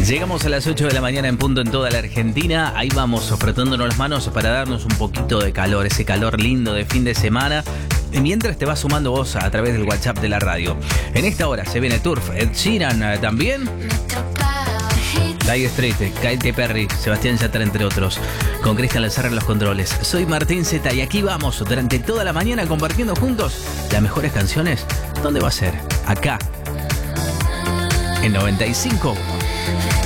Llegamos a las 8 de la mañana en punto en toda la Argentina. Ahí vamos frotándonos las manos para darnos un poquito de calor, ese calor lindo de fin de semana. Mientras te vas sumando vos a través del WhatsApp de la radio. En esta hora se viene Turf, Ed Sheeran también. Dire Street, Katy Perry, Sebastián Yatra, entre otros. Con Cristian Lazarra en los controles. Soy Martín Zeta y aquí vamos durante toda la mañana compartiendo juntos las mejores canciones. ¿Dónde va a ser? Acá, en 95.